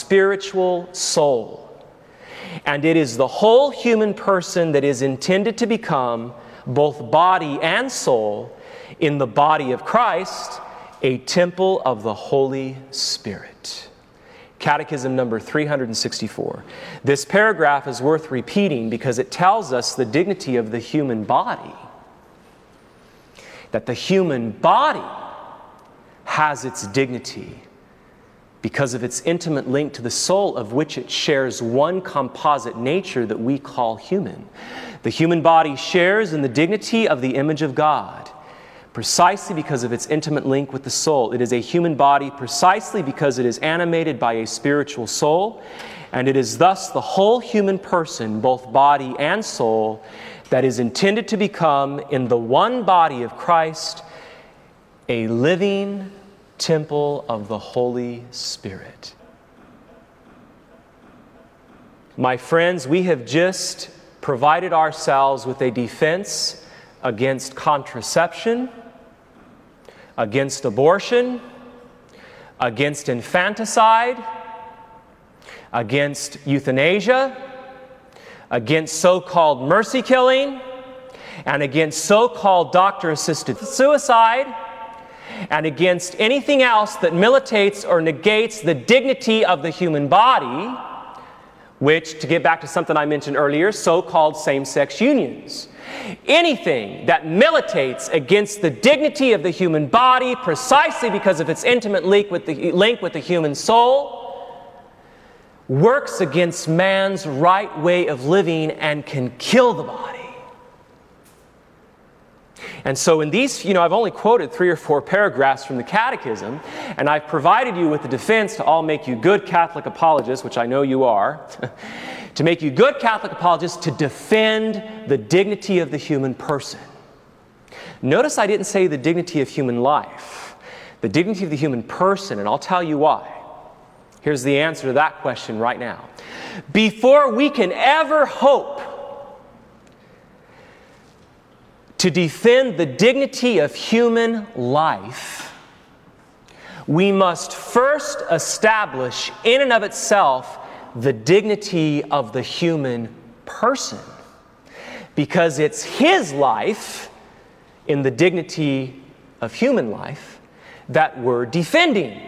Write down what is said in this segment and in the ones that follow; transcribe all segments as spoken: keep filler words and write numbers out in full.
spiritual soul. And it is the whole human person that is intended to become, both body and soul, in the body of Christ, a temple of the Holy Spirit. Catechism number three hundred sixty-four. This paragraph is worth repeating because it tells us the dignity of the human body. That the human body has its dignity because of its intimate link to the soul, of which it shares one composite nature that we call human. The human body shares in the dignity of the image of God, precisely because of its intimate link with the soul. It is a human body precisely because it is animated by a spiritual soul, and it is thus the whole human person, both body and soul, that is intended to become, in the one body of Christ, a living temple of the Holy Spirit. My friends, we have just provided ourselves with a defense against contraception, against abortion, against infanticide, against euthanasia, against so-called mercy killing, and against so-called doctor-assisted suicide, and against anything else that militates or negates the dignity of the human body, which, to get back to something I mentioned earlier, so-called same-sex unions. Anything that militates against the dignity of the human body precisely because of its intimate link with the, link with the human soul works against man's right way of living and can kill the body. And so in these, you know, I've only quoted three or four paragraphs from the Catechism, and I've provided you with the defense to all make you good Catholic apologists, which I know you are, to make you good Catholic apologists to defend the dignity of the human person. Notice I didn't say the dignity of human life, the dignity of the human person, and I'll tell you why. Here's the answer to that question right now. Before we can ever hope to defend the dignity of human life, we must first establish in and of itself the dignity of the human person, because it's his life in the dignity of human life that we're defending.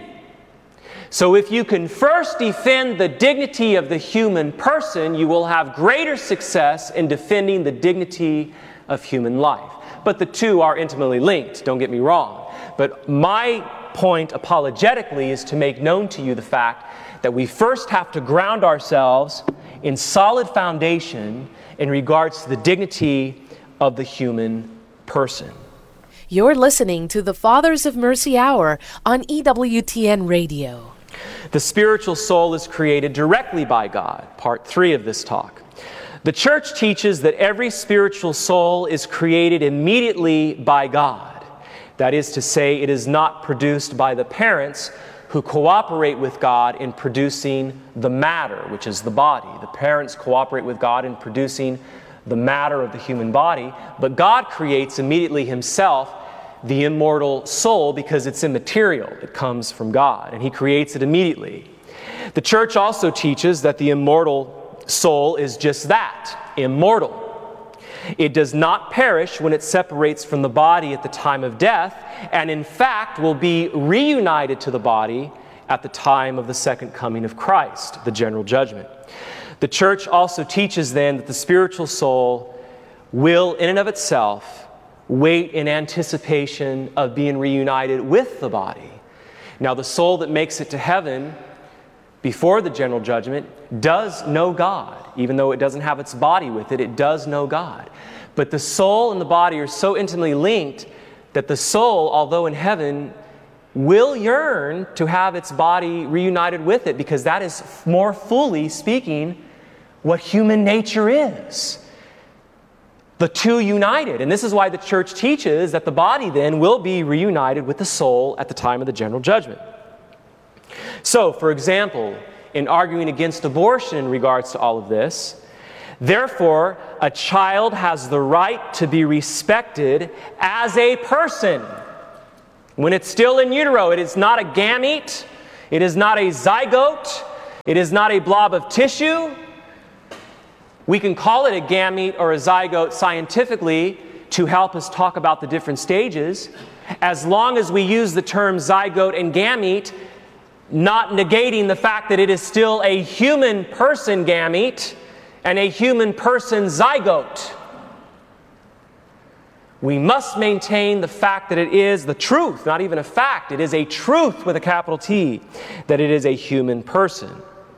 So if you can first defend the dignity of the human person, you will have greater success in defending the dignity of human life. But the two are intimately linked, don't get me wrong. But my point apologetically is to make known to you the fact that we first have to ground ourselves in solid foundation in regards to the dignity of the human person. You're listening to the Fathers of Mercy Hour on E W T N Radio. The spiritual soul is created directly by God, part three of this talk. The Church teaches that every spiritual soul is created immediately by God. That is to say, it is not produced by the parents who cooperate with God in producing the matter, which is the body. The parents cooperate with God in producing the matter of the human body, but God creates immediately Himself the immortal soul because it's immaterial. It comes from God, and He creates it immediately. The Church also teaches that the immortal soul is just that, immortal. It does not perish when it separates from the body at the time of death, and in fact will be reunited to the body at the time of the second coming of Christ, the general judgment. The Church also teaches then that the spiritual soul will, in and of itself, wait in anticipation of being reunited with the body. Now, the soul that makes it to heaven before the general judgment does know God. Even though it doesn't have its body with it, it does know God. But the soul and the body are so intimately linked that the soul, although in heaven, will yearn to have its body reunited with it, because that is more fully speaking what human nature is. The two united. And this is why the Church teaches that the body then will be reunited with the soul at the time of the general judgment. So, for example, in arguing against abortion in regards to all of this, therefore, a child has the right to be respected as a person. When it's still in utero, it is not a gamete, it is not a zygote, It is not a blob of tissue. We can call it a gamete or a zygote scientifically to help us talk about the different stages, as long as we use the term zygote and gamete, not negating the fact that it is still a human person gamete and a human person zygote. We must maintain the fact that it is the truth, not even a fact, it is a truth with a capital T, that it is a human person.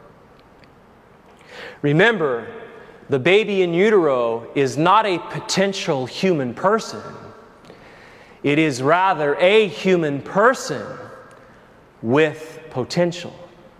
Remember, the baby in utero is not a potential human person. It is rather a human person with potential.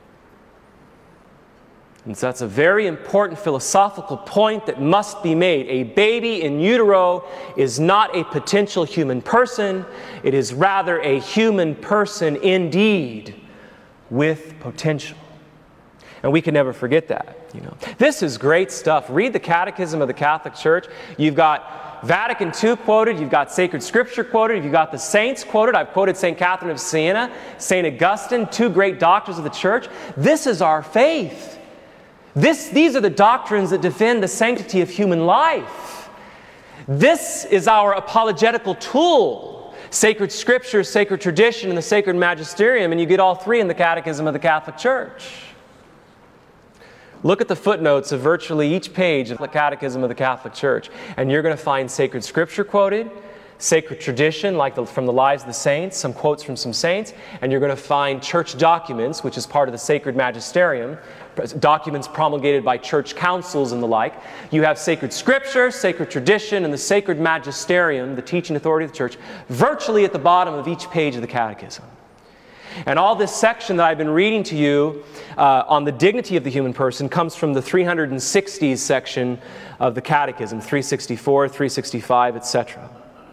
And so that's a very important philosophical point that must be made. A baby in utero is not a potential human person. It is rather a human person indeed with potential. And we can never forget that. You know, this is great stuff. Read the Catechism of the Catholic Church. You've got Vatican Two quoted, you've got sacred scripture quoted, you've got the saints quoted. I've quoted Saint Catherine of Siena, Saint Augustine, two great doctors of the Church. This is our faith. This, these are the doctrines that defend the sanctity of human life. This is our apologetical tool. Sacred scripture, sacred tradition, and the sacred magisterium, and you get all three in the Catechism of the Catholic Church. Look at the footnotes of virtually each page of the Catechism of the Catholic Church, and you're going to find sacred scripture quoted, sacred tradition, like the, from the lives of the saints, some quotes from some saints, and you're going to find church documents, which is part of the sacred magisterium, documents promulgated by church councils and the like. You have sacred scripture, sacred tradition, and the sacred magisterium, the teaching authority of the church, virtually at the bottom of each page of the Catechism. And all this section that I've been reading to you uh, on the dignity of the human person comes from the three hundred sixties section of the Catechism, three sixty-four, three sixty-five, et cetera.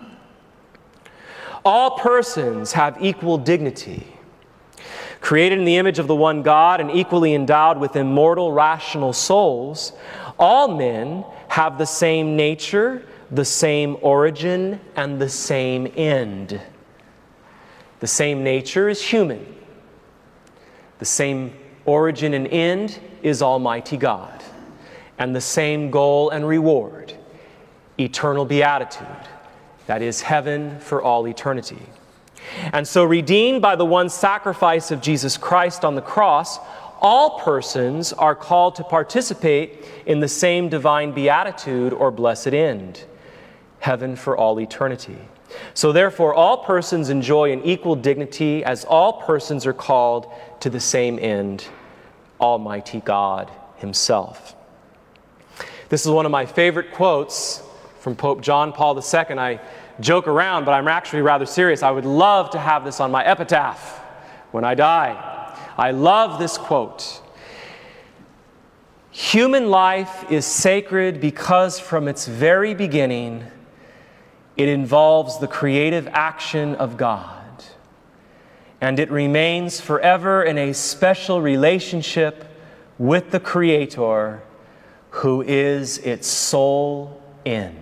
All persons have equal dignity. Created in the image of the one God and equally endowed with immortal, rational souls, all men have the same nature, the same origin, and the same end. The same nature is human. The same origin and end is Almighty God. And the same goal and reward, eternal beatitude, that is heaven for all eternity. And so, redeemed by the one sacrifice of Jesus Christ on the cross, all persons are called to participate in the same divine beatitude or blessed end, heaven for all eternity. So therefore, all persons enjoy an equal dignity, as all persons are called to the same end, Almighty God Himself. This is one of my favorite quotes from Pope John Paul the Second. I joke around, but I'm actually rather serious. I would love to have this on my epitaph when I die. I love this quote. Human life is sacred because from its very beginning, it involves the creative action of God, and it remains forever in a special relationship with the Creator, who is its sole end.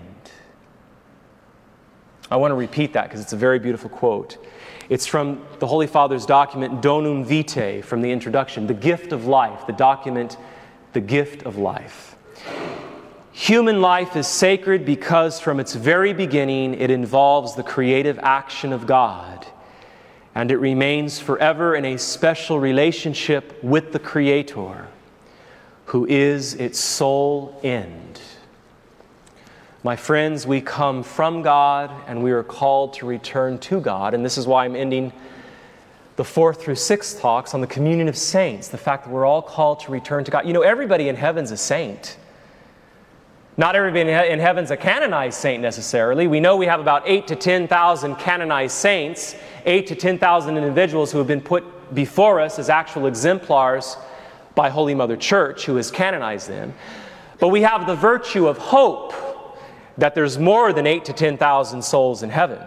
I want to repeat that because it's a very beautiful quote. It's from the Holy Father's document, Donum Vitae, from the introduction, the gift of life, the document, the gift of life. Human life is sacred because from its very beginning it involves the creative action of God, and it remains forever in a special relationship with the Creator, who is its sole end. My friends, we come from God and we are called to return to God, and this is why I'm ending the fourth through sixth talks on the communion of saints, the fact that we're all called to return to God. You know, everybody in heaven's a saint. Not everybody in heaven's a canonized saint necessarily. We know we have about eight to ten thousand canonized saints, eight to ten thousand individuals who have been put before us as actual exemplars by Holy Mother Church, who has canonized them. But we have the virtue of hope that there's more than eight to ten thousand souls in heaven.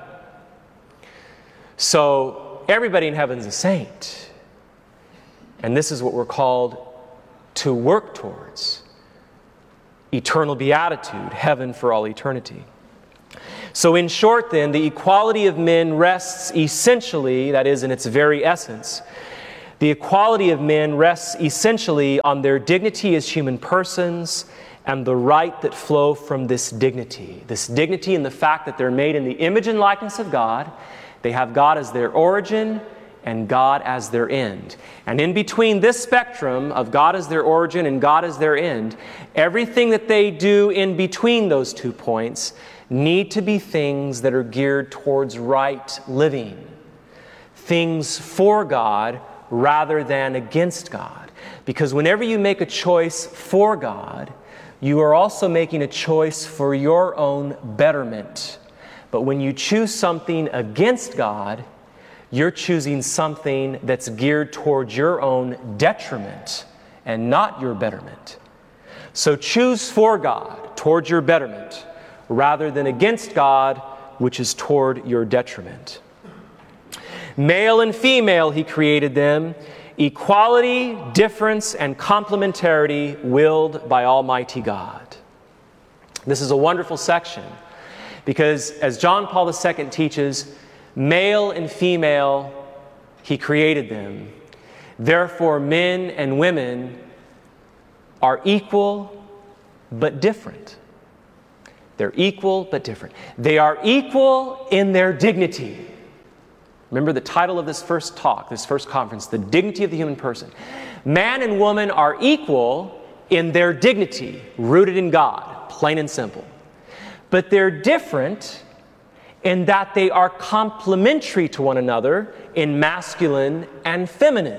So everybody in heaven's a saint. And this is what we're called to work towards. Eternal beatitude, heaven for all eternity. So in short then, the equality of men rests essentially, that is in its very essence, The equality of men rests essentially on their dignity as human persons and the right that flow from this dignity. This dignity in the fact that they're made in the image and likeness of God. They have God as their origin and God as their end. And in between this spectrum of God as their origin and God as their end, everything that they do in between those two points need to be things that are geared towards right living. Things for God rather than against God. Because whenever you make a choice for God, you are also making a choice for your own betterment. But when you choose something against God, you're choosing something that's geared towards your own detriment and not your betterment. So choose for God, towards your betterment, rather than against God, which is toward your detriment. Male and female, He created them. Equality, difference, and complementarity willed by Almighty God. This is a wonderful section because, as John Paul the Second teaches, male and female, He created them. Therefore, men and women are equal but different. They're equal but different. They are equal in their dignity. Remember the title of this first talk, this first conference, The Dignity of the Human Person. Man and woman are equal in their dignity, rooted in God, plain and simple. But they're different in that they are complementary to one another in masculine and feminine.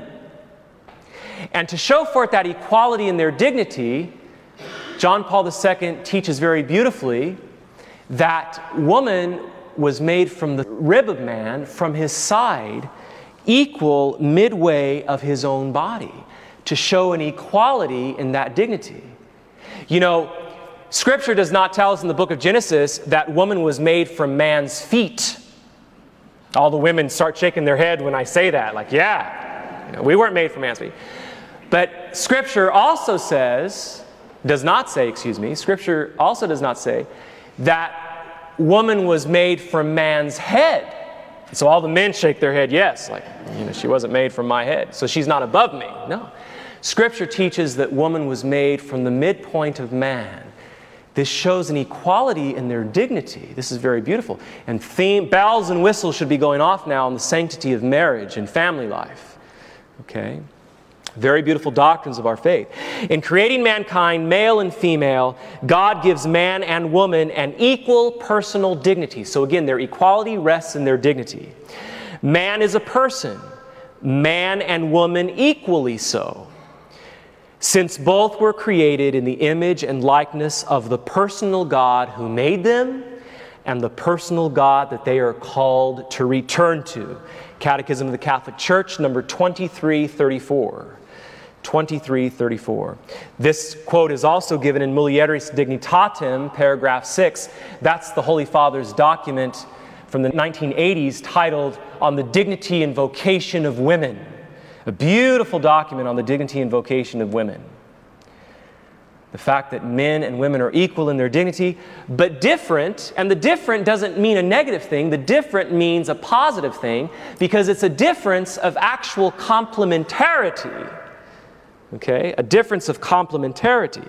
And to show forth that equality in their dignity, John Paul the Second teaches very beautifully that woman was made from the rib of man, from his side, equal midway of his own body, to show an equality in that dignity. You know, Scripture does not tell us in the book of Genesis that woman was made from man's feet. All the women start shaking their head when I say that, like, yeah, you know, we weren't made from man's feet. But Scripture also says, does not say, excuse me, Scripture also does not say that woman was made from man's head. So all the men shake their head, yes, like, you know, she wasn't made from my head, so she's not above me. No. Scripture teaches that woman was made from the midpoint of man. This shows an equality in their dignity. This is very beautiful. And theme, bells and whistles should be going off now on the sanctity of marriage and family life. Okay? Very beautiful doctrines of our faith. In creating mankind, male and female, God gives man and woman an equal personal dignity. So again, their equality rests in their dignity. Man is a person, man and woman equally so. Since both were created in the image and likeness of the personal God who made them and the personal God that they are called to return to. Catechism of the Catholic Church, number twenty-three thirty-four. twenty-three thirty-four. This quote is also given in Mulieris Dignitatem, paragraph six. That's the Holy Father's document from the nineteen eighties titled On the Dignity and Vocation of Women. A beautiful document on the dignity and vocation of women. The fact that men and women are equal in their dignity, but different, and the different doesn't mean a negative thing, the different means a positive thing, because it's a difference of actual complementarity. Okay, a difference of complementarity.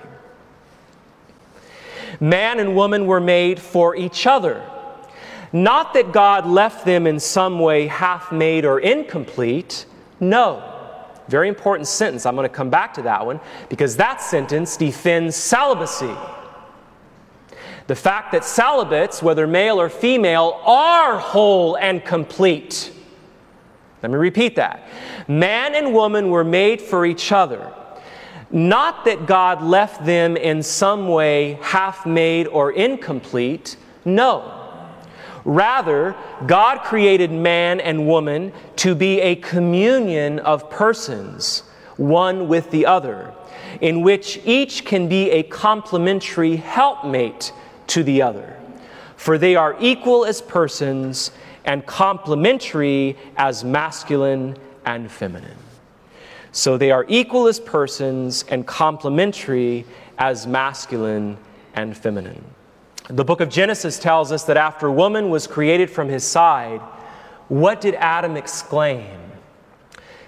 Man and woman were made for each other. Not that God left them in some way half-made or incomplete. No. Very important sentence. I'm going to come back to that one because that sentence defends celibacy. The fact that celibates, whether male or female, are whole and complete. Let me repeat that. Man and woman were made for each other. Not that God left them in some way half-made or incomplete. No. Rather, God created man and woman to be a communion of persons, one with the other, in which each can be a complementary helpmate to the other. For they are equal as persons and complementary as masculine and feminine. So they are equal as persons and complementary as masculine and feminine. The book of Genesis tells us that after woman was created from his side, what did Adam exclaim?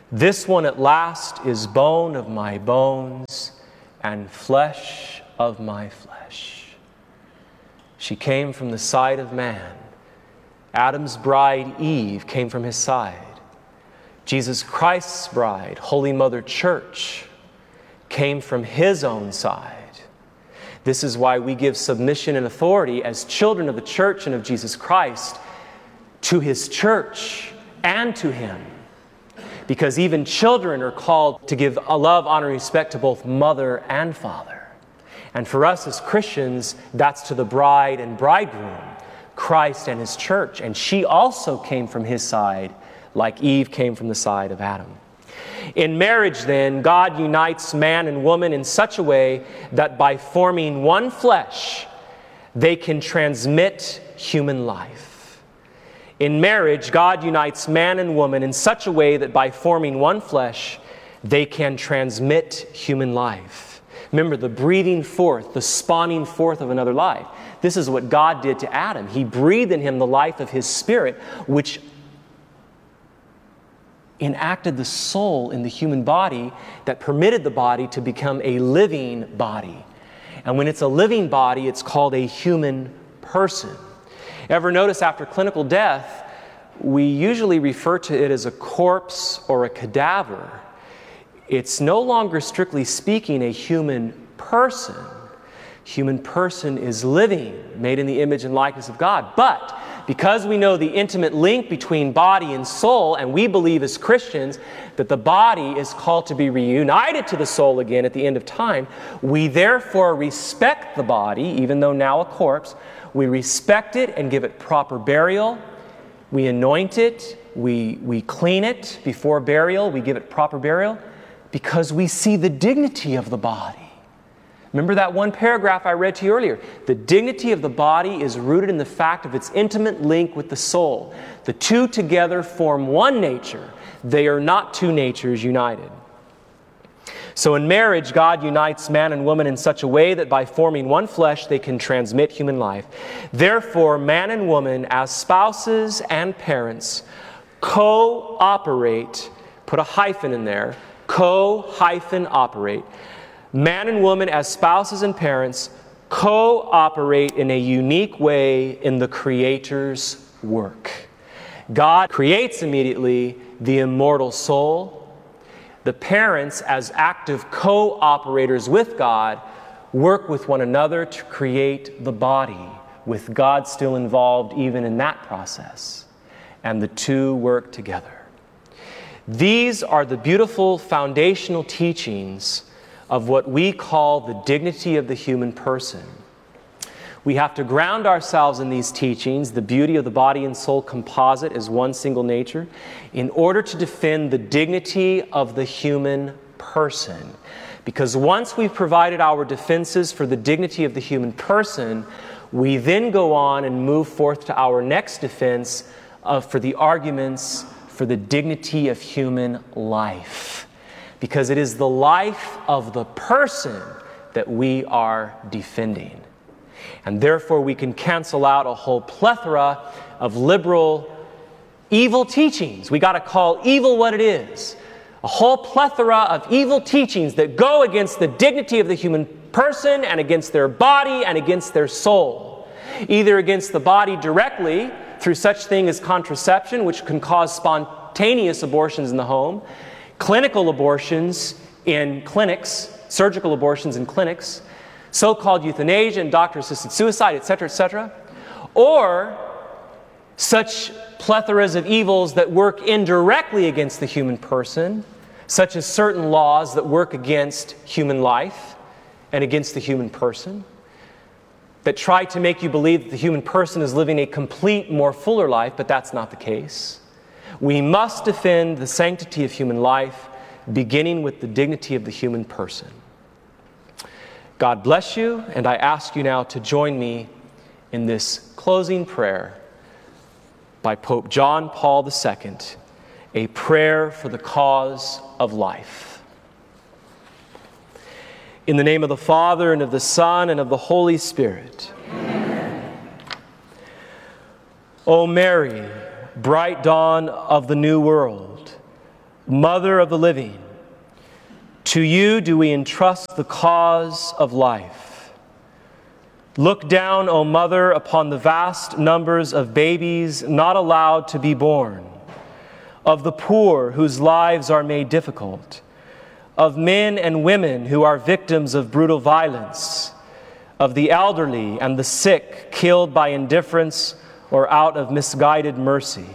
This one at last is bone of my bones and flesh of my flesh. She came from the side of man. Adam's bride, Eve, came from his side. Jesus Christ's bride, Holy Mother Church, came from his own side. This is why we give submission and authority as children of the church and of Jesus Christ to his church and to him. Because even children are called to give a love, honor, and respect to both mother and father. And for us as Christians, that's to the bride and bridegroom, Christ and his church. And she also came from his side, like Eve came from the side of Adam. In marriage, then, God unites man and woman in such a way that by forming one flesh, they can transmit human life. In marriage, God unites man and woman in such a way that by forming one flesh, they can transmit human life. Remember, the breathing forth, the spawning forth of another life. This is what God did to Adam. He breathed in him the life of his spirit, which enacted the soul in the human body that permitted the body to become a living body. And when it's a living body, it's called a human person. Ever notice after clinical death, we usually refer to it as a corpse or a cadaver. It's no longer, strictly speaking, a human person. Human person is living, made in the image and likeness of God. But because we know the intimate link between body and soul, and we believe as Christians that the body is called to be reunited to the soul again at the end of time, we therefore respect the body, even though now a corpse. We respect it and give it proper burial. We anoint it. We, we clean it before burial. We give it proper burial because we see the dignity of the body. Remember that one paragraph I read to you earlier. The dignity of the body is rooted in the fact of its intimate link with the soul. The two together form one nature. They are not two natures united. So in marriage, God unites man and woman in such a way that by forming one flesh, they can transmit human life. Therefore, man and woman, as spouses and parents, co-operate, put a hyphen in there, co-hyphen-operate. Man and woman, as spouses and parents, co-operate in a unique way in the Creator's work. God creates immediately the immortal soul. The parents, as active co-operators with God, work with one another to create the body, with God still involved even in that process. And the two work together. These are the beautiful foundational teachings of what we call the dignity of the human person. We have to ground ourselves in these teachings, the beauty of the body and soul composite as one single nature, in order to defend the dignity of the human person. Because once we've provided our defenses for the dignity of the human person, we then go on and move forth to our next defense of, for the arguments for the dignity of human life. Because it is the life of the person that we are defending. And therefore we can cancel out a whole plethora of liberal evil teachings. We got to call evil what it is. A whole plethora of evil teachings that go against the dignity of the human person and against their body and against their soul. Either against the body directly through such thing as contraception, which can cause spontaneous abortions in the home, clinical abortions in clinics, surgical abortions in clinics, so-called euthanasia and doctor-assisted suicide, et cetera, et cetera, or such plethoras of evils that work indirectly against the human person, such as certain laws that work against human life and against the human person, that try to make you believe that the human person is living a complete, more fuller life, but that's not the case. We must defend the sanctity of human life, beginning with the dignity of the human person. God bless you, and I ask you now to join me in this closing prayer by Pope John Paul the Second, a prayer for the cause of life. In the name of the Father, and of the Son, and of the Holy Spirit. Amen. O Mary, bright dawn of the new world, Mother of the living, to you do we entrust the cause of life. Look down, O Mother, upon the vast numbers of babies not allowed to be born, of the poor whose lives are made difficult, of men and women who are victims of brutal violence, of the elderly and the sick killed by indifference or out of misguided mercy.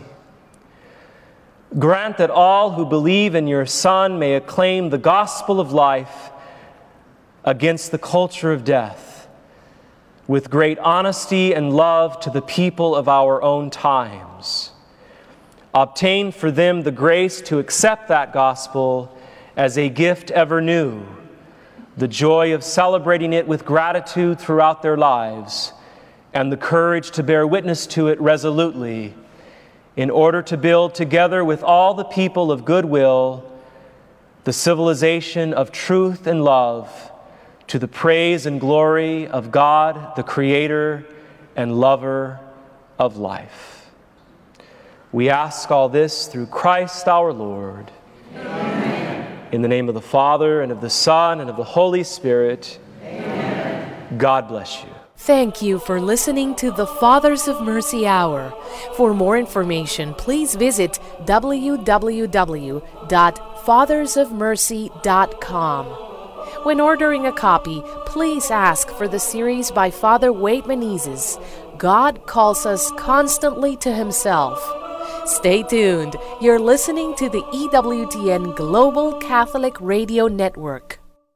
Grant that all who believe in your Son may acclaim the gospel of life against the culture of death, with great honesty and love to the people of our own times. Obtain for them the grace to accept that gospel as a gift ever new, the joy of celebrating it with gratitude throughout their lives, and the courage to bear witness to it resolutely, in order to build together with all the people of goodwill the civilization of truth and love, to the praise and glory of God, the Creator and lover of life. We ask all this through Christ our Lord. Amen. In the name of the Father, and of the Son, and of the Holy Spirit. Amen. God bless you. Thank you for listening to the Fathers of Mercy Hour. For more information, please visit w w w dot fathers of mercy dot com. When ordering a copy, please ask for the series by Father Wade Menezes, God Calls Us Constantly to Himself. Stay tuned. You're listening to the E W T N Global Catholic Radio Network.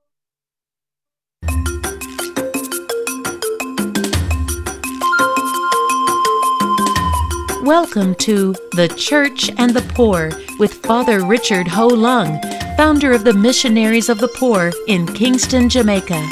Welcome to The Church and the Poor with Father Richard Ho Lung, founder of the Missionaries of the Poor in Kingston, Jamaica.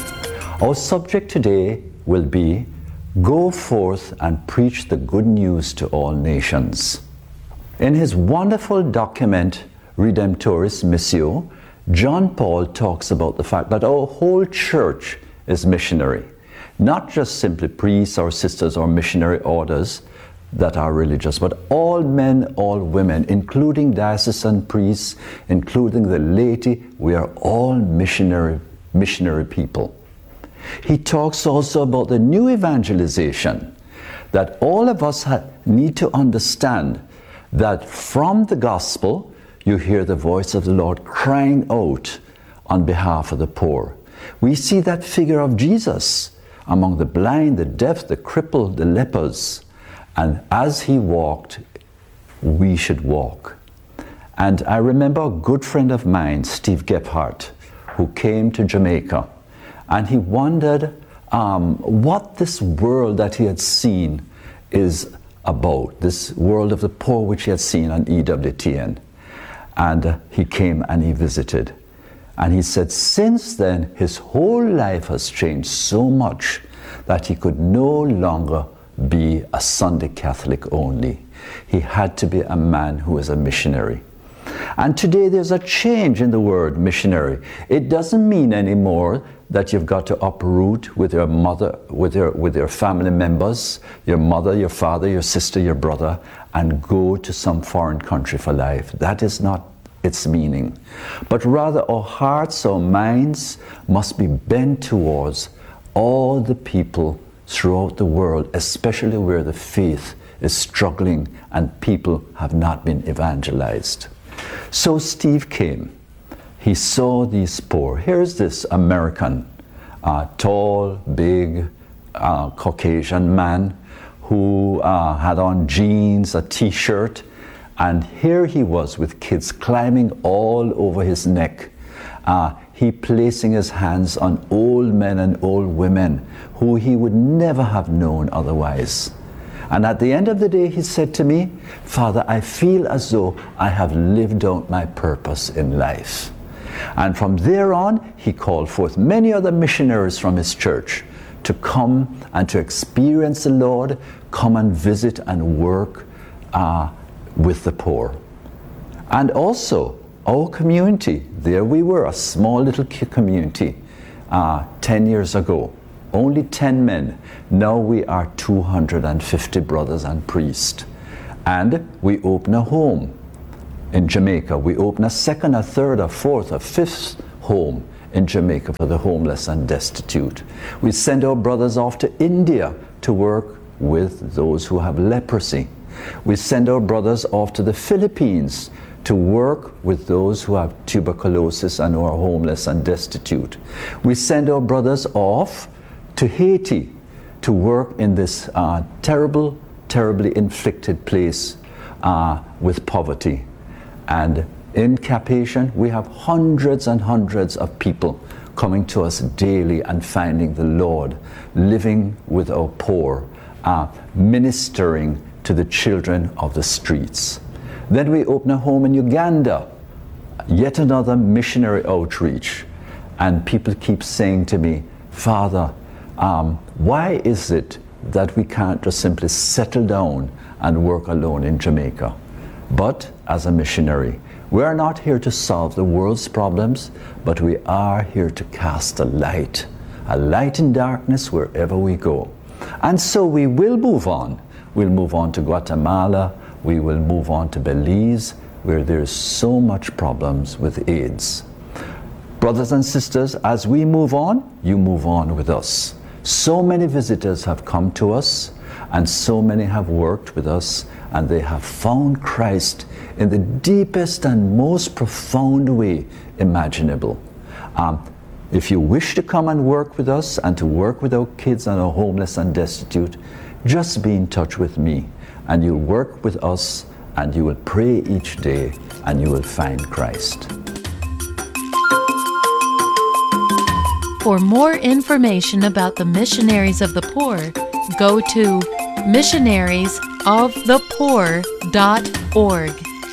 Our subject today will be Go Forth and Preach the Good News to All Nations. In his wonderful document, Redemptoris Missio, John Paul talks about the fact that our whole church is missionary. Not just simply priests or sisters or missionary orders that are religious, but all men, all women, including diocesan priests, including the laity, we are all missionary, missionary people. He talks also about the new evangelization, that all of us ha- need to understand that from the gospel, you hear the voice of the Lord crying out on behalf of the poor. We see that figure of Jesus among the blind, the deaf, the crippled, the lepers. And as he walked, we should walk. And I remember a good friend of mine, Steve Gephardt, who came to Jamaica, and he wondered um, what this world that he had seen is about, this world of the poor which he had seen on E W T N. And uh, he came and he visited. And he said since then, his whole life has changed so much that he could no longer be a Sunday Catholic only. He had to be a man who is a missionary. And today there's a change in the word missionary. It doesn't mean anymore that you've got to uproot with your mother, with your, with your family members, your mother, your father, your sister, your brother, and go to some foreign country for life. That is not its meaning. But rather our hearts, our minds must be bent towards all the people throughout the world, especially where the faith is struggling and people have not been evangelized. So Steve came. He saw these poor. Here's this American, uh, tall, big, uh, Caucasian man who uh, had on jeans, a t-shirt, and here he was with kids climbing all over his neck. Uh, he placing his hands on old men and old women who he would never have known otherwise. And at the end of the day, he said to me, Father, I feel as though I have lived out my purpose in life. And from there on, he called forth many other missionaries from his church to come and to experience the Lord, come and visit and work uh, with the poor. And also, our community, there we were, a small little community, uh, ten years ago. Only ten men. Now we are two hundred fifty brothers and priests. And we open a home in Jamaica. We open a second, a third, a fourth, a fifth home in Jamaica for the homeless and destitute. We send our brothers off to India to work with those who have leprosy. We send our brothers off to the Philippines to work with those who have tuberculosis and who are homeless and destitute. We send our brothers off to Haiti to work in this uh, terrible, terribly inflicted place uh, with poverty. And in Cap-Haïtien, we have hundreds and hundreds of people coming to us daily and finding the Lord, living with our poor, uh, ministering to the children of the streets. Then we open a home in Uganda, yet another missionary outreach. And people keep saying to me, Father, um, why is it that we can't just simply settle down and work alone in Jamaica? But as a missionary, we are not here to solve the world's problems, but we are here to cast a light, a light in darkness wherever we go. And so we will move on. We'll move on to Guatemala, we will move on to Belize, where there's so much problems with AIDS. Brothers and sisters, as we move on, you move on with us. So many visitors have come to us, and so many have worked with us, and they have found Christ in the deepest and most profound way imaginable. Um, if you wish to come and work with us and to work with our kids and our homeless and destitute, just be in touch with me, and you'll work with us, and you will pray each day, and you will find Christ. For more information about the Missionaries of the Poor, go to missionaries of the poor dot org.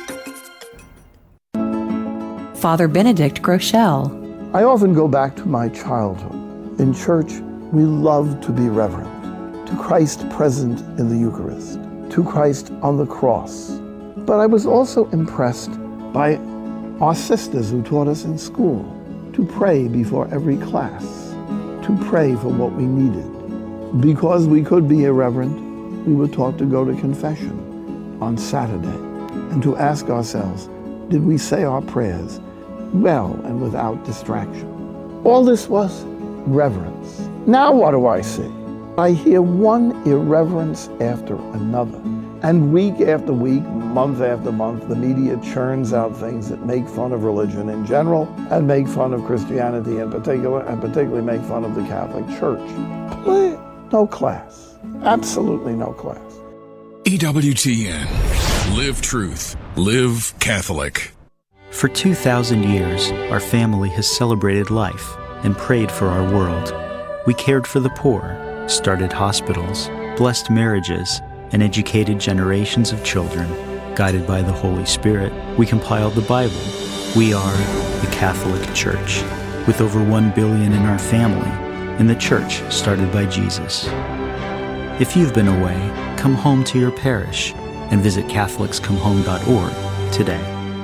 Father Benedict Groeschel. I often go back to my childhood. In church, we loved to be reverent, to Christ present in the Eucharist, to Christ on the cross. But I was also impressed by our sisters who taught us in school to pray before every class, to pray for what we needed. Because we could be irreverent, we were taught to go to confession on Saturday and to ask ourselves, did we say our prayers well and without distraction? All this was reverence. Now what do I see? I hear one irreverence after another. And week after week, month after month, the media churns out things that make fun of religion in general and make fun of Christianity in particular, and particularly make fun of the Catholic Church. No class. Absolutely no class. E W T N. Live truth. Live Catholic. For two thousand years, our family has celebrated life and prayed for our world. We cared for the poor, started hospitals, blessed marriages, and educated generations of children. Guided by the Holy Spirit, we compiled the Bible. We are the Catholic Church, with over one billion in our family, and the church started by Jesus. If you've been away, come home to your parish and visit catholics come home dot org today.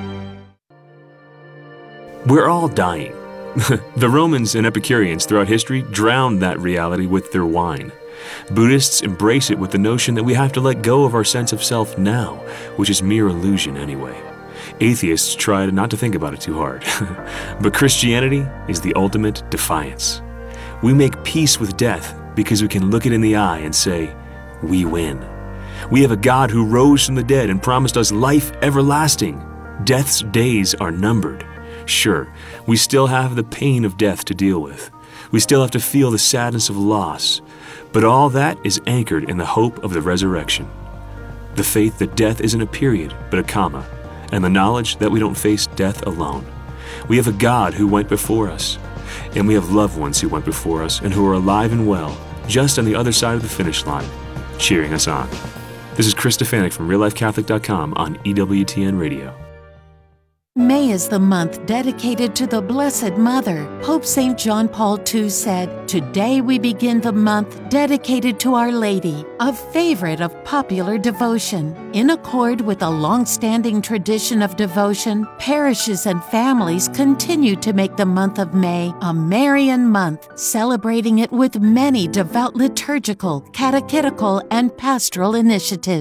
We're all dying. The Romans and Epicureans throughout history drowned that reality with their wine. Buddhists embrace it with the notion that we have to let go of our sense of self now, which is mere illusion anyway. Atheists try not to think about it too hard. But Christianity is the ultimate defiance. We make peace with death because we can look it in the eye and say, we win. We have a God who rose from the dead and promised us life everlasting. Death's days are numbered. Sure, we still have the pain of death to deal with. We still have to feel the sadness of loss. But all that is anchored in the hope of the resurrection. The faith that death isn't a period, but a comma, and the knowledge that we don't face death alone. We have a God who went before us, and we have loved ones who went before us and who are alive and well, just on the other side of the finish line, cheering us on. This is Chris Stefanik from real life catholic dot com on E W T N Radio. May is the month dedicated to the Blessed Mother. Pope Saint John Paul the Second said, "Today we begin the month dedicated to Our Lady, a favorite of popular devotion. In accord with a long-standing tradition of devotion, parishes and families continue to make the month of May a Marian month, celebrating it with many devout liturgical, catechetical, and pastoral initiatives.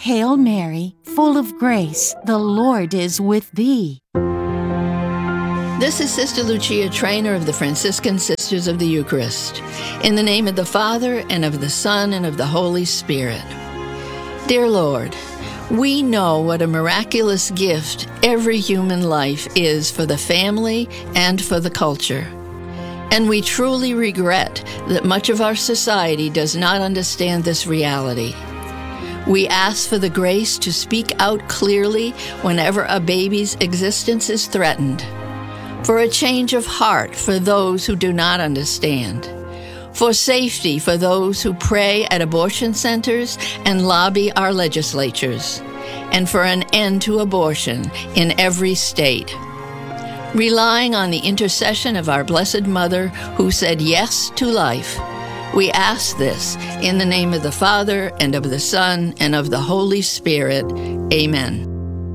Hail Mary, full of grace, the Lord is with thee. This is Sister Lucia, trainer of the Franciscan Sisters of the Eucharist. In the name of the Father, and of the Son, and of the Holy Spirit. Dear Lord, we know what a miraculous gift every human life is for the family and for the culture. And we truly regret that much of our society does not understand this reality. We ask for the grace to speak out clearly whenever a baby's existence is threatened, for a change of heart for those who do not understand, for safety for those who pray at abortion centers and lobby our legislatures, and for an end to abortion in every state. Relying on the intercession of our Blessed Mother, who said yes to life, we ask this in the name of the Father, and of the Son, and of the Holy Spirit. Amen.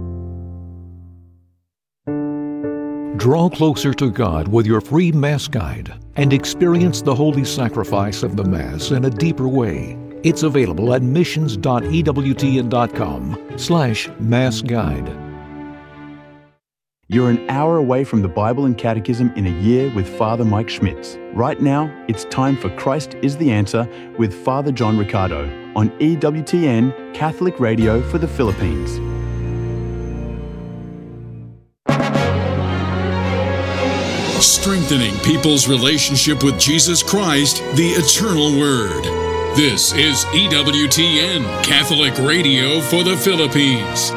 Draw closer to God with your free Mass Guide and experience the holy sacrifice of the Mass in a deeper way. It's available at missions.ewtn.com slash Mass Guide. You're an hour away from the Bible and Catechism in a year with Father Mike Schmitz. Right now, it's time for Christ is the Answer with Father John Riccardo on E W T N Catholic Radio for the Philippines. Strengthening people's relationship with Jesus Christ, the Eternal Word. This is E W T N Catholic Radio for the Philippines.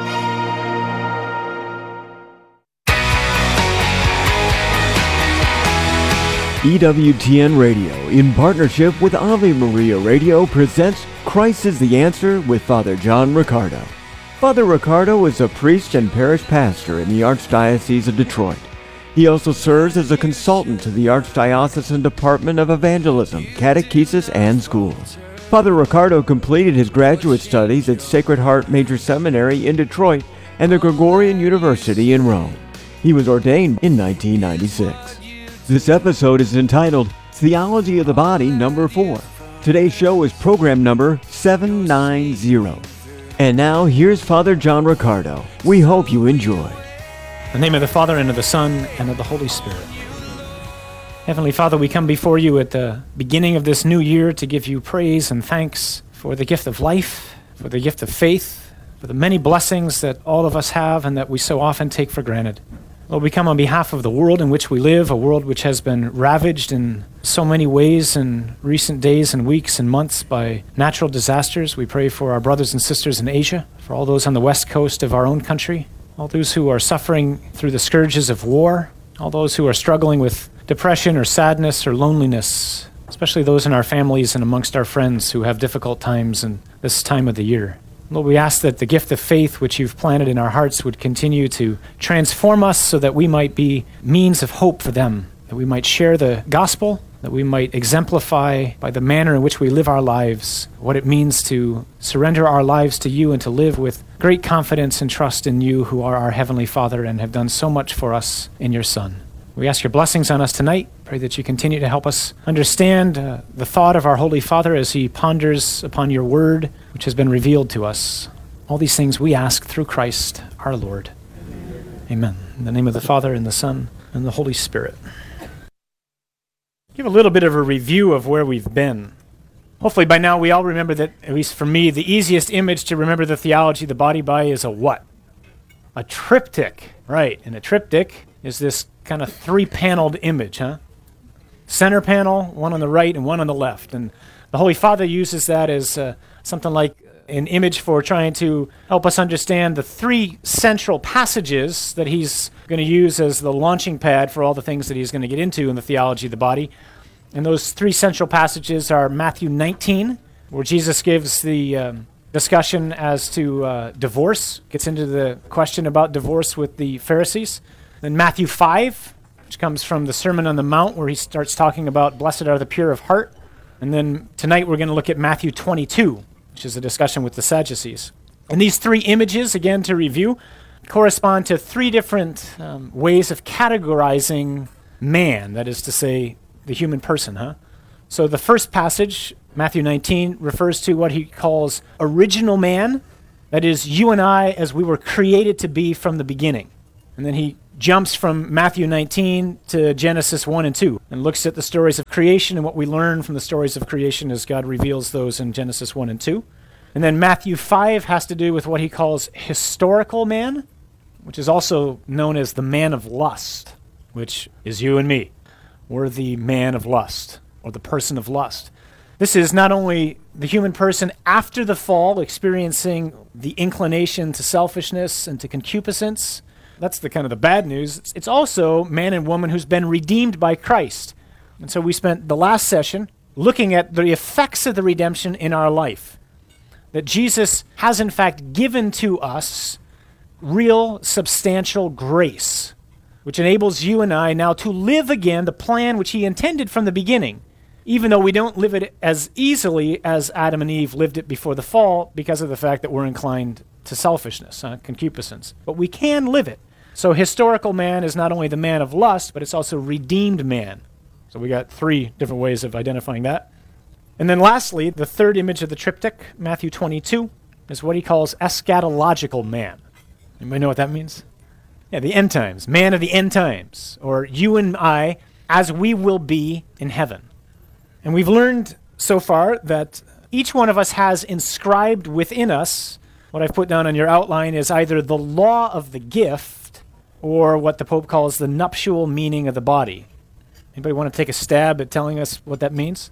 E W T N Radio, in partnership with Ave Maria Radio, presents Christ is the Answer with Father John Riccardo. Father Riccardo is a priest and parish pastor in the Archdiocese of Detroit. He also serves as a consultant to the Archdiocesan Department of Evangelism, Catechesis, and Schools. Father Riccardo completed his graduate studies at Sacred Heart Major Seminary in Detroit and the Gregorian University in Rome. He was ordained in nineteen ninety-six. This episode is entitled Theology of the Body Number four. Today's show is program number seven ninety. And now, here's Father John Riccardo. We hope you enjoy. In the name of the Father, and of the Son, and of the Holy Spirit. Heavenly Father, we come before you at the beginning of this new year to give you praise and thanks for the gift of life, for the gift of faith, for the many blessings that all of us have and that we so often take for granted. Lord, we come on behalf of the world in which we live, a world which has been ravaged in so many ways in recent days and weeks and months by natural disasters. We pray for our brothers and sisters in Asia, for all those on the west coast of our own country, all those who are suffering through the scourges of war, all those who are struggling with depression or sadness or loneliness, especially those in our families and amongst our friends who have difficult times in this time of the year. Lord, we ask that the gift of faith which you've planted in our hearts would continue to transform us so that we might be means of hope for them, that we might share the gospel, that we might exemplify by the manner in which we live our lives what it means to surrender our lives to you and to live with great confidence and trust in you, who are our Heavenly Father and have done so much for us in your Son. We ask your blessings on us tonight. Pray that you continue to help us understand uh, the thought of our Holy Father as he ponders upon your word, which has been revealed to us. All these things we ask through Christ our Lord. Amen. In the name of the Father, and the Son, and the Holy Spirit. Give a little bit of a review of where we've been. Hopefully by now we all remember that, at least for me, the easiest image to remember the theology of the body by is a what? A triptych. Right, and a triptych is this kind of three-paneled image, huh? Center panel, one on the right and one on the left. And the Holy Father uses that as uh, something like an image for trying to help us understand the three central passages that he's going to use as the launching pad for all the things that he's going to get into in the theology of the body. And those three central passages are Matthew nineteen, where Jesus gives the um, discussion as to uh, divorce, gets into the question about divorce with the Pharisees. Then Matthew five, which comes from the Sermon on the Mount, where he starts talking about blessed are the pure of heart. And then tonight we're going to look at Matthew twenty-two, which is a discussion with the Sadducees. And these three images, again to review, correspond to three different um, ways of categorizing man, that is to say, the human person, huh? So the first passage, Matthew nineteen, refers to what he calls original man, That is, you and I as we were created to be from the beginning. And then he jumps from Matthew nineteen to Genesis one and two and looks at the stories of creation and what we learn from the stories of creation as God reveals those in Genesis one and two. And then Matthew five has to do with what he calls historical man, which is also known as the man of lust, which is you and me. We're the man of lust, or the person of lust. This is not only the human person after the fall experiencing the inclination to selfishness and to concupiscence. That's the kind of the bad news. It's, it's also man and woman who's been redeemed by Christ. And so we spent the last session looking at the effects of the redemption in our life. That Jesus has in fact given to us real substantial grace, which enables you and I now to live again the plan which he intended from the beginning, even though we don't live it as easily as Adam and Eve lived it before the fall because of the fact that we're inclined to selfishness, uh, concupiscence. But we can live it. So historical man is not only the man of lust, but it's also redeemed man. So we got three different ways of identifying that. And then lastly, the third image of the triptych, Matthew twenty-two, is what he calls eschatological man. Anybody know what that means? Yeah, the end times, man of the end times, or you and I as we will be in heaven. And we've learned so far that each one of us has inscribed within us, what I've put down on your outline is either the law of the gift or what the Pope calls the nuptial meaning of the body. Anybody want to take a stab at telling us what that means?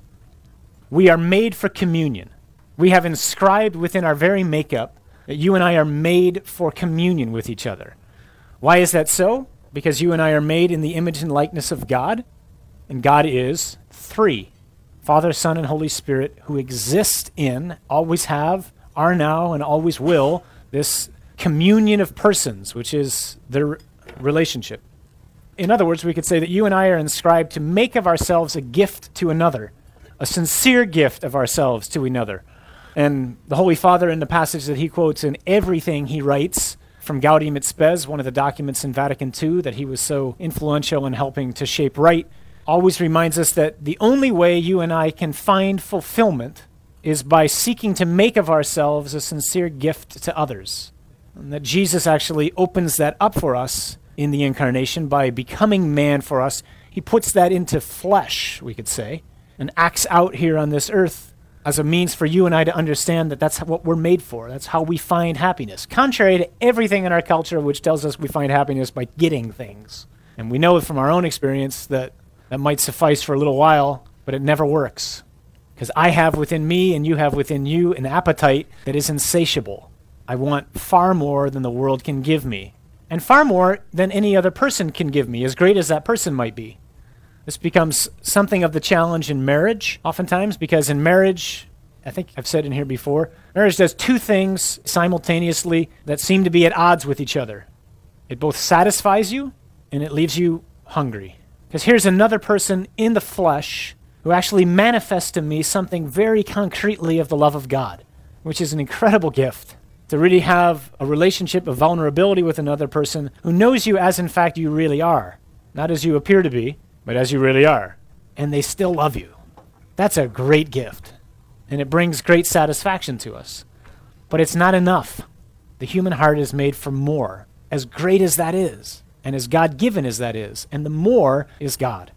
We are made for communion. We have inscribed within our very makeup that you and I are made for communion with each other. Why is that so? Because you and I are made in the image and likeness of God, and God is three. Father, Son, and Holy Spirit, who exist in, always have, are now, and always will, this communion of persons, which is their relationship. In other words, we could say that you and I are inscribed to make of ourselves a gift to another, a sincere gift of ourselves to another. And the Holy Father, in the passage that he quotes in everything he writes from Gaudium et Spes, one of the documents in Vatican Two that he was so influential in helping to shape right, always reminds us that the only way you and I can find fulfillment is by seeking to make of ourselves a sincere gift to others. And that Jesus actually opens that up for us in the incarnation by becoming man for us. He puts that into flesh, we could say, and acts out here on this earth as a means for you and I to understand that that's what we're made for. That's how we find happiness. Contrary to everything in our culture which tells us we find happiness by getting things. And we know from our own experience that that might suffice for a little while, but it never works. Because I have within me and you have within you an appetite that is insatiable. I want far more than the world can give me, and far more than any other person can give me, as great as that person might be. This becomes something of the challenge in marriage, oftentimes, because in marriage, I think I've said in here before, marriage does two things simultaneously that seem to be at odds with each other. It both satisfies you, and it leaves you hungry. Because here's another person in the flesh who actually manifests to me something very concretely of the love of God, which is an incredible gift. To really have a relationship of vulnerability with another person who knows you as in fact you really are. Not as you appear to be, but as you really are. And they still love you. That's a great gift. And it brings great satisfaction to us. But it's not enough. The human heart is made for more, as great as that is, and as God-given as that is. And the more is God.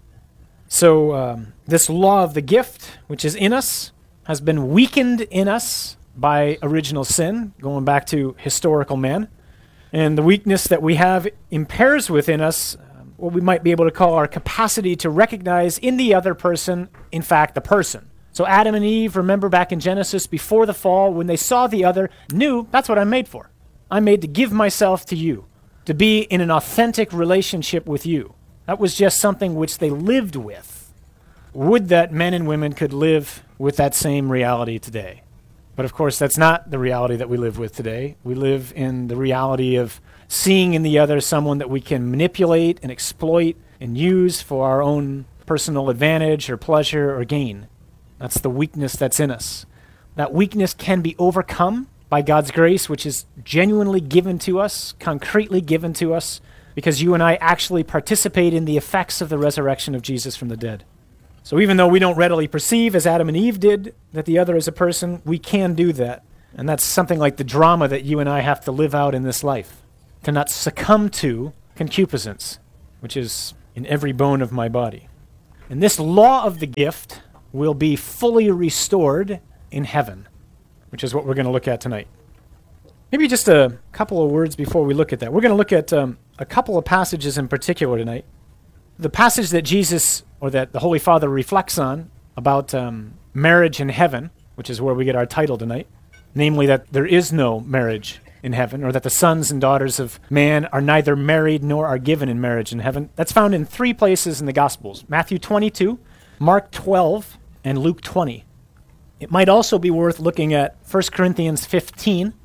So um, this law of the gift, which is in us, has been weakened in us by original sin, going back to historical man. And the weakness that we have impairs within us um, what we might be able to call our capacity to recognize in the other person, in fact, the person. So Adam and Eve, remember back in Genesis, before the fall, when they saw the other, knew that's what I'm made for. I'm made to give myself to you, to be in an authentic relationship with you. That was just something which they lived with. Would that men and women could live with that same reality today? But of course, that's not the reality that we live with today. We live in the reality of seeing in the other someone that we can manipulate and exploit and use for our own personal advantage or pleasure or gain. That's the weakness that's in us. That weakness can be overcome by God's grace, which is genuinely given to us, concretely given to us, because you and I actually participate in the effects of the resurrection of Jesus from the dead. So even though we don't readily perceive, as Adam and Eve did, that the other is a person, we can do that. And that's something like the drama that you and I have to live out in this life, to not succumb to concupiscence, which is in every bone of my body. And this law of the gift will be fully restored in heaven, which is what we're going to look at tonight. Maybe just a couple of words before we look at that. We're going to look at um, a couple of passages in particular tonight. The passage that Jesus, or that the Holy Father reflects on about um, marriage in heaven, which is where we get our title tonight, namely that there is no marriage in heaven, or that the sons and daughters of man are neither married nor are given in marriage in heaven. That's found in three places in the Gospels: Matthew twenty-two, Mark twelve, and Luke twenty. It might also be worth looking at First Corinthians fifteen.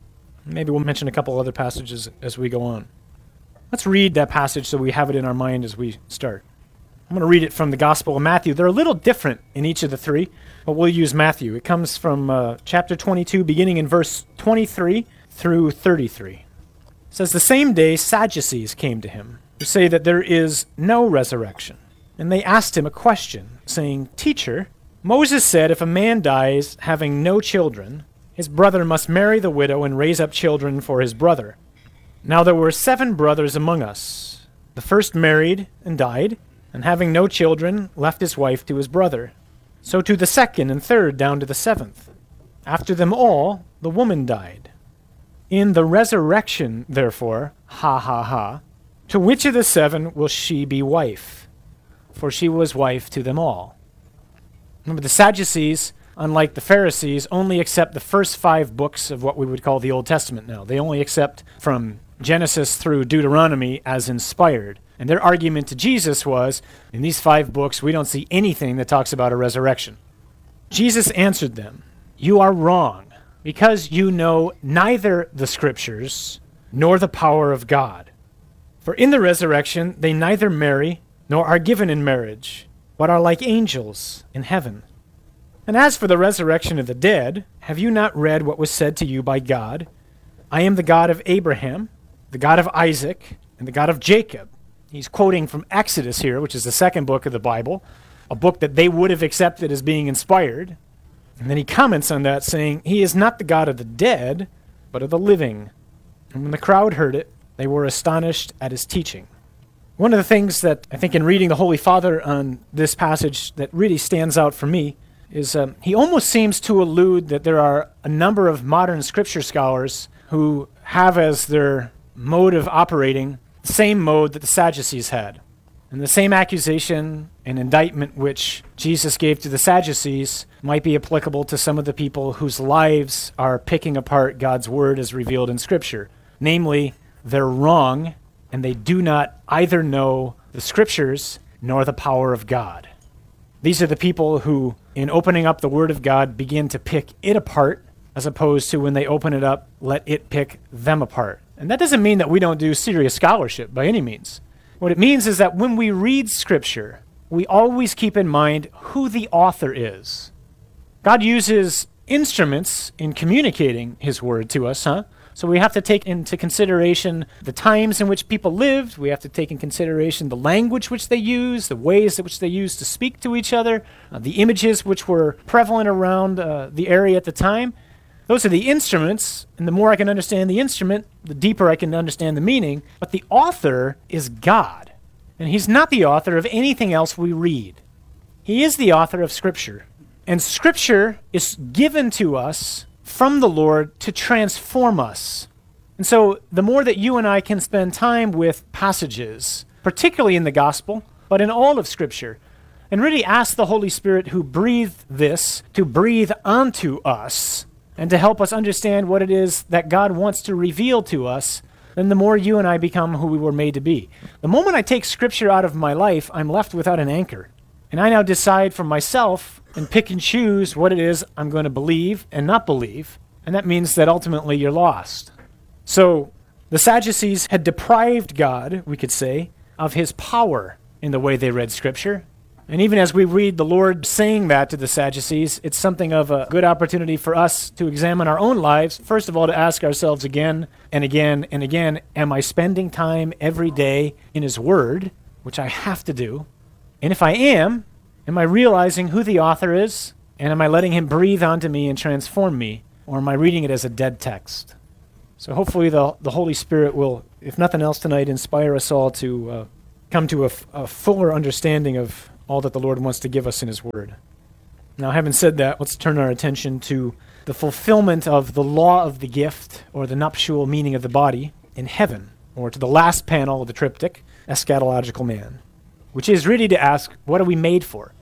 Maybe we'll mention a couple other passages as we go on. Let's read that passage so we have it in our mind as we start. I'm going to read it from the Gospel of Matthew. They're a little different in each of the three, but we'll use Matthew. It comes from uh, chapter twenty-two, beginning in verse twenty-three through thirty-three. It says, "The same day Sadducees came to him, who say that there is no resurrection. And they asked him a question, saying, 'Teacher, Moses said if a man dies having no children, his brother must marry the widow and raise up children for his brother. Now there were seven brothers among us. The first married and died, and having no children, left his wife to his brother. So to the second and third down to the seventh. After them all, the woman died. In the resurrection, therefore, ha ha ha, to which of the seven will she be wife? For she was wife to them all.'" Remember, the Sadducees, unlike the Pharisees, only accept the first five books of what we would call the Old Testament now. They only accept from Genesis through Deuteronomy as inspired. And their argument to Jesus was, in these five books, we don't see anything that talks about a resurrection. Jesus answered them, "You are wrong, because you know neither the Scriptures nor the power of God. For in the resurrection they neither marry nor are given in marriage, but are like angels in heaven. And as for the resurrection of the dead, have you not read what was said to you by God? I am the God of Abraham, the God of Isaac, and the God of Jacob." He's quoting from Exodus here, which is the second book of the Bible, a book that they would have accepted as being inspired. And then he comments on that, saying, "He is not the God of the dead, but of the living." And when the crowd heard it, they were astonished at his teaching. One of the things that I think in reading the Holy Father on this passage that really stands out for me is um, he almost seems to allude that there are a number of modern scripture scholars who have as their mode of operating the same mode that the Sadducees had. And the same accusation and indictment which Jesus gave to the Sadducees might be applicable to some of the people whose lives are picking apart God's word as revealed in Scripture. Namely, they're wrong, and they do not either know the Scriptures nor the power of God. These are the people who, in opening up the Word of God, begin to pick it apart, as opposed to when they open it up, let it pick them apart. And that doesn't mean that we don't do serious scholarship by any means. What it means is that when we read Scripture, we always keep in mind who the author is. God uses instruments in communicating His Word to us, huh? So we have to take into consideration the times in which people lived. We have to take in consideration the language which they used, the ways in which they used to speak to each other, uh, the images which were prevalent around uh, the area at the time. Those are the instruments, and the more I can understand the instrument, the deeper I can understand the meaning. But the author is God, and He's not the author of anything else we read. He is the author of Scripture, and Scripture is given to us from the Lord to transform us. And so the more that you and I can spend time with passages, particularly in the Gospel, but in all of Scripture, and really ask the Holy Spirit who breathed this to breathe onto us and to help us understand what it is that God wants to reveal to us, then the more you and I become who we were made to be. The moment I take Scripture out of my life, I'm left without an anchor. And I now decide for myself and pick and choose what it is I'm going to believe and not believe. And that means that ultimately you're lost. So the Sadducees had deprived God, we could say, of His power in the way they read Scripture. And even as we read the Lord saying that to the Sadducees, it's something of a good opportunity for us to examine our own lives. First of all, to ask ourselves again and again and again, am I spending time every day in His Word, which I have to do? And if I am, am I realizing who the author is? And am I letting Him breathe onto me and transform me? or am I reading it as a dead text? So hopefully the, the Holy Spirit will, if nothing else tonight, inspire us all to uh, come to a, f- a fuller understanding of all that the Lord wants to give us in His Word. Now, having said that, let's turn our attention to the fulfillment of the law of the gift, or the nuptial meaning of the body, in heaven, or to the last panel of the triptych, Eschatological Man, which is really to ask, what are we made for?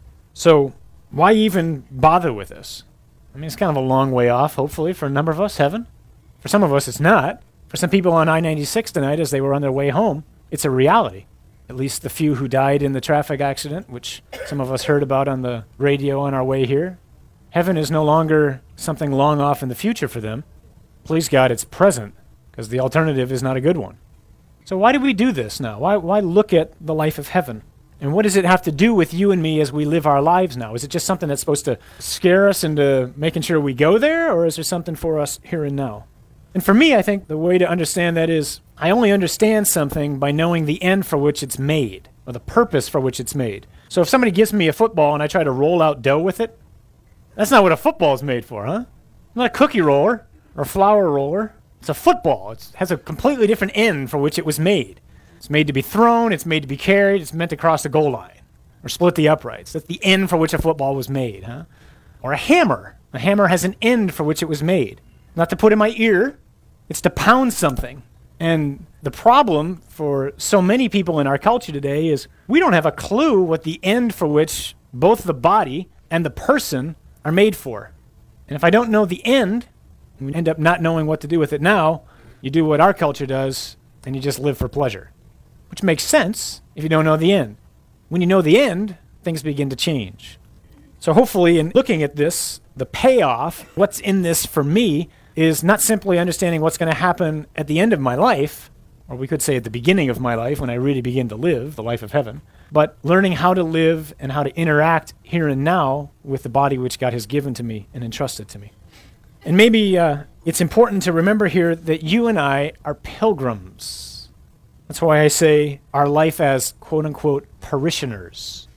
So, why even bother with this? I mean, it's kind of a long way off, hopefully, for a number of us, heaven. For some of us, it's not. For some people on I ninety-six tonight, as they were on their way home, it's a reality. At least the few who died in the traffic accident, which some of us heard about on the radio on our way here. Heaven is no longer something long off in the future for them. Please God, it's present, because the alternative is not a good one. So why do we do this now? Why, why look at the life of heaven? And what does it have to do with you and me as we live our lives now? Is it just something that's supposed to scare us into making sure we go there, or is there something for us here and now? And for me, I think the way to understand that is, I only understand something by knowing the end for which it's made, or the purpose for which it's made. So if somebody gives me a football and I try to roll out dough with it, that's not what a football is made for, huh? Not a cookie roller or a flour roller. It's a football. It has a completely different end for which it was made. It's made to be thrown, it's made to be carried, it's meant to cross the goal line or split the uprights. That's the end for which a football was made, huh? Or a hammer. A hammer has an end for which it was made. Not to put in my ear, it's to pound something. And the problem for so many people in our culture today is we don't have a clue what the end for which both the body and the person are made for. And if I don't know the end, we end up not knowing what to do with it now. You do what our culture does, and you just live for pleasure, which makes sense if you don't know the end. When you know the end, things begin to change. So hopefully in looking at this, the payoff, what's in this for me, is not simply understanding what's going to happen at the end of my life, or we could say at the beginning of my life when I really begin to live, the life of heaven, but learning how to live and how to interact here and now with the body which God has given to me and entrusted to me. And maybe uh, it's important to remember here that you and I are pilgrims. That's why I say our life as quote-unquote parishioners.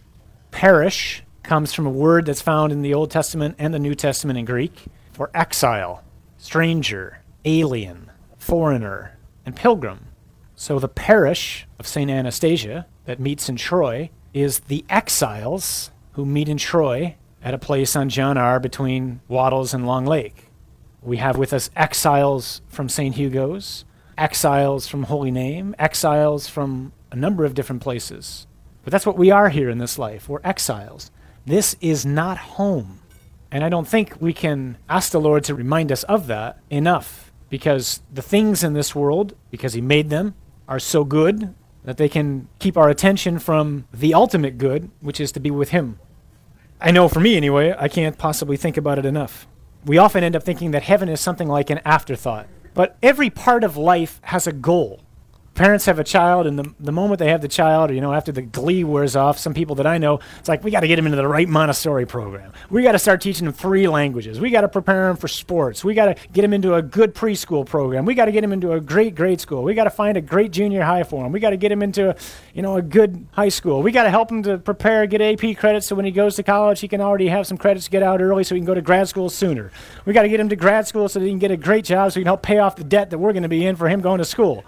Parish comes from a word that's found in the Old Testament and the New Testament in Greek for exile, stranger, alien, foreigner, and pilgrim. So the parish of Saint Anastasia that meets in Troy is the exiles who meet in Troy at a place on John R. between Wattles and Long Lake. We have with us exiles from Saint Hugo's, exiles from Holy Name, exiles from a number of different places. But that's what we are here in this life. We're exiles. This is not home. And I don't think we can ask the Lord to remind us of that enough, because the things in this world, because He made them, are so good that they can keep our attention from the ultimate good, which is to be with Him. I know for me anyway, I can't possibly think about it enough. We often end up thinking that heaven is something like an afterthought. But every part of life has a goal. Parents have a child, and the, the moment they have the child, or, you know, after the glee wears off, some people that I know, it's like, we got to get them into the right Montessori program. We got to start teaching them three languages. We got to prepare them for sports. We got to get them into a good preschool program. We got to get them into a great grade school. We got to find a great junior high for him. We got to get them into, a, you know, a good high school. We got to help him to prepare, get A P credits, so when he goes to college, he can already have some credits to get out early so he can go to grad school sooner. We got to get him to grad school so that he can get a great job so he can help pay off the debt that we're going to be in for him going to school.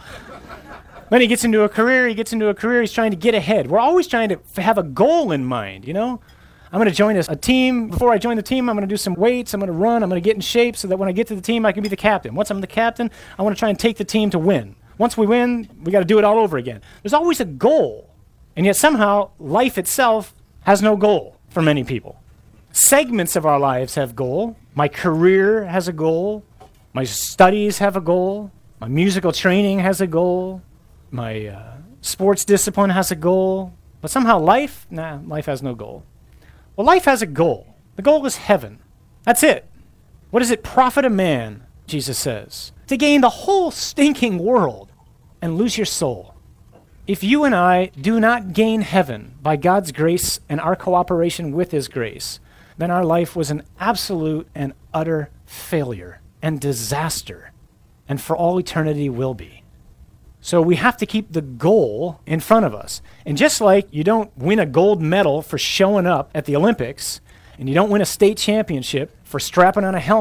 Then he gets into a career, he gets into a career, he's trying to get ahead. We're always trying to f- have a goal in mind, you know? I'm going to join a, a team. Before I join the team, I'm going to do some weights, I'm going to run, I'm going to get in shape so that when I get to the team, I can be the captain. Once I'm the captain, I want to try and take the team to win. Once we win, we got to do it all over again. There's always a goal. And yet somehow, life itself has no goal for many people. Segments of our lives have goal. My career has a goal. My studies have a goal. My musical training has a goal. My uh, sports discipline has a goal, but somehow life, nah, life has no goal. Well, life has a goal. The goal is heaven. That's it. What does it profit a man, Jesus says, to gain the whole stinking world and lose your soul? If you and I do not gain heaven by God's grace and our cooperation with His grace, then our life was an absolute and utter failure and disaster, and for all eternity will be. So we have to keep the goal in front of us. And just like you don't win a gold medal for showing up at the Olympics, and you don't win a state championship for strapping on a helmet,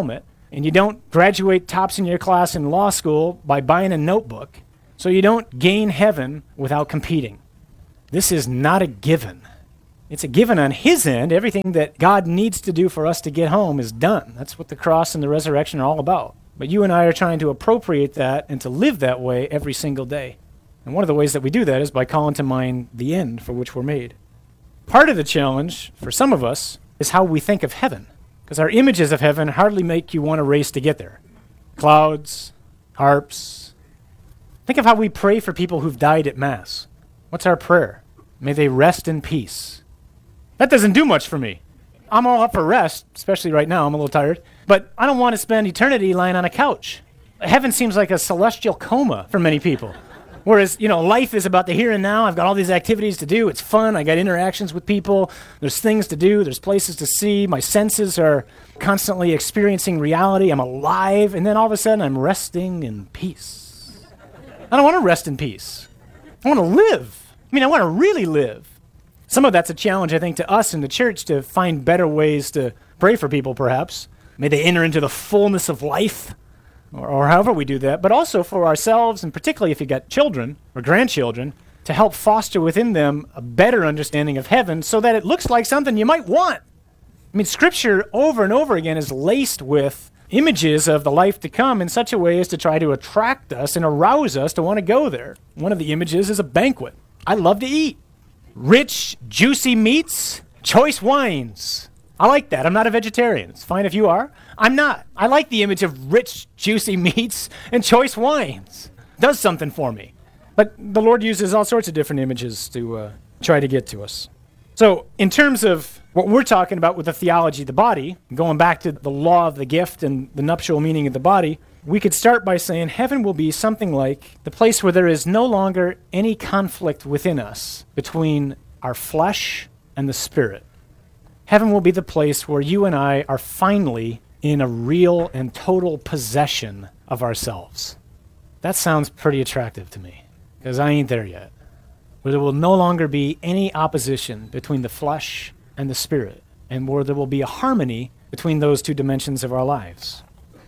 And you don't graduate tops in your class in law school by buying a notebook. So you don't gain heaven without competing. This is not a given. It's a given on his end. Everything that God needs to do for us to get home is done. That's what the cross and the resurrection are all about. But you and I are trying to appropriate that and to live that way every single day. And one of the ways that we do that is by calling to mind the end for which we're made. Part of the challenge for some of us is how we think of heaven, because our images of heaven hardly make you want to race to get there. Clouds, harps. Think of how we pray for people who've died at Mass. What's our prayer? May they rest in peace. That doesn't do much for me. I'm all up for rest, especially right now. I'm a little tired. But I don't want to spend eternity lying on a couch. Heaven seems like a celestial coma for many people. Whereas, you know, life is about the here and now. I've got all these activities to do. It's fun. I got interactions with people. There's things to do. There's places to see. My senses are constantly experiencing reality. I'm alive. And then all of a sudden, I'm resting in peace. I don't want to rest in peace. I want to live. I mean, I want to really live. Some of that's a challenge, I think, to us in the church to find better ways to pray for people, perhaps. May they enter into the fullness of life, or, or however we do that, but also for ourselves, and particularly if you've got children or grandchildren, to help foster within them a better understanding of heaven so that it looks like something you might want. I mean, Scripture over and over again is laced with images of the life to come in such a way as to try to attract us and arouse us to want to go there. One of the images is a banquet. I love to eat. Rich, juicy meats, choice wines. I like that. I'm not a vegetarian. It's fine if you are. I'm not. I like the image of rich, juicy meats and choice wines. It does something for me. But the Lord uses all sorts of different images to uh, try to get to us. So in terms of what we're talking about with the theology of the body, going back to the law of the gift and the nuptial meaning of the body, we could start by saying heaven will be something like the place where there is no longer any conflict within us between our flesh and the spirit. Heaven will be the place where you and I are finally in a real and total possession of ourselves. That sounds pretty attractive to me, because I ain't there yet. Where there will no longer be any opposition between the flesh and the spirit, and where there will be a harmony between those two dimensions of our lives.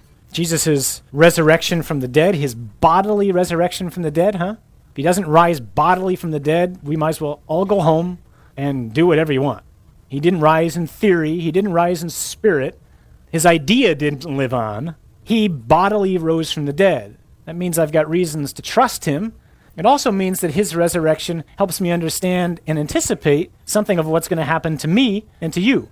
Jesus' resurrection from the dead, his bodily resurrection from the dead, huh? If he doesn't rise bodily from the dead, we might as well all go home and do whatever you want. He didn't rise in theory. He didn't rise in spirit. His idea didn't live on. He bodily rose from the dead. That means I've got reasons to trust him. It also means that his resurrection helps me understand and anticipate something of what's going to happen to me and to you.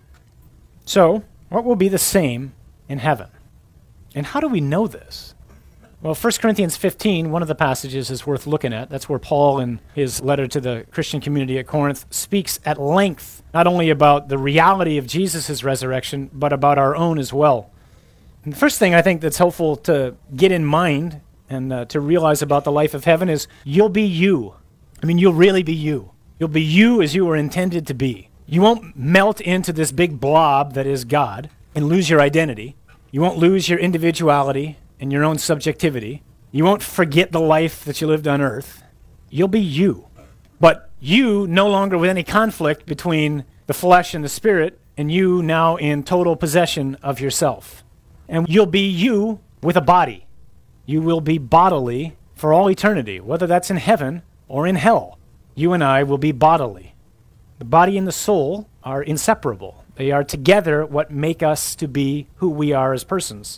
So, what will be the same in heaven? And how do we know this? Well, First Corinthians fifteen, one of the passages is worth looking at. That's where Paul, in his letter to the Christian community at Corinth, speaks at length, not only about the reality of Jesus' resurrection, but about our own as well. And the first thing I think that's helpful to get in mind and uh, to realize about the life of heaven is you'll be you. I mean, you'll really be you. You'll be you as you were intended to be. You won't melt into this big blob that is God and lose your identity. You won't lose your individuality and your own subjectivity. You won't forget the life that you lived on earth. You'll be you. But you no longer with any conflict between the flesh and the spirit, and you now in total possession of yourself. And you'll be you with a body. You will be bodily for all eternity, whether that's in heaven or in hell. You and I will be bodily. The body and the soul are inseparable. They are together what make us to be who we are as persons.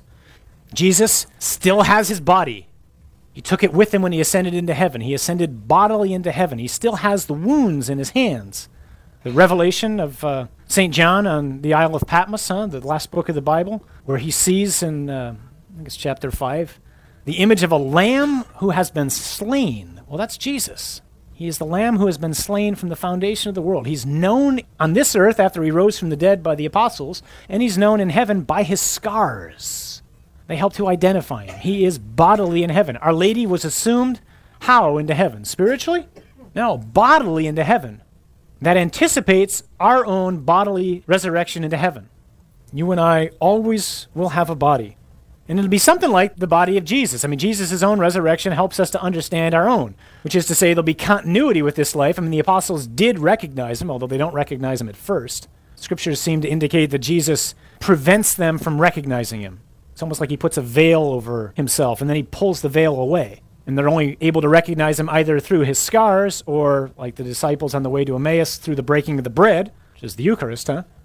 Jesus still has his body. He took it with him when he ascended into heaven. He ascended bodily into heaven. He still has the wounds in his hands. The revelation of uh, Saint John on the Isle of Patmos, huh, the last book of the Bible, where he sees in, uh, I think it's chapter five, the image of a lamb who has been slain. Well, that's Jesus. He is the Lamb who has been slain from the foundation of the world. He's known on this earth after he rose from the dead by the apostles, and he's known in heaven by his scars. They help to identify him. He is bodily in heaven. Our Lady was assumed how into heaven? Spiritually? No, bodily into heaven. That anticipates our own bodily resurrection into heaven. You and I always will have a body. And it'll be something like the body of Jesus. I mean, Jesus' own resurrection helps us to understand our own, which is to say there'll be continuity with this life. I mean, the apostles did recognize him, although they don't recognize him at first. Scriptures seem to indicate that Jesus prevents them from recognizing him. It's almost like he puts a veil over himself, and then he pulls the veil away. And they're only able to recognize him either through his scars or, like the disciples on the way to Emmaus, through the breaking of the bread, which is the Eucharist, huh?